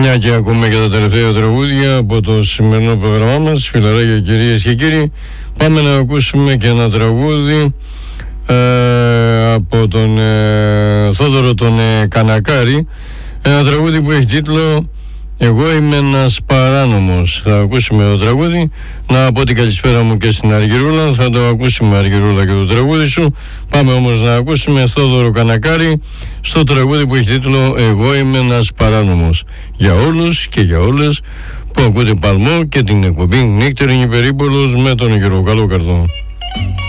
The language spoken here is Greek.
Μια και ακούμε και τα τελευταία τραγούδια από το σημερινό πρόγραμμά μας, φιλαράκια κυρίες και κύριοι, πάμε να ακούσουμε και ένα τραγούδι από τον Θόδωρο τον Κανακάρη, ένα τραγούδι που έχει τίτλο «Εγώ είμαι ένας παράνομος». Θα ακούσουμε το τραγούδι. Να πω την καλησπέρα μου και στην Αργυρούλα. Θα το ακούσουμε, Αργυρούλα, και το τραγούδι σου. Πάμε όμως να ακούσουμε Θόδωρο Κανακάρη στο τραγούδι που έχει τίτλο «Εγώ είμαι ένας παράνομος». Για όλους και για όλες που ακούτε Παλμό και την εκπομπή Νύκτερη Υπερήπολος με τον Γιώργο Καλόκαρδο.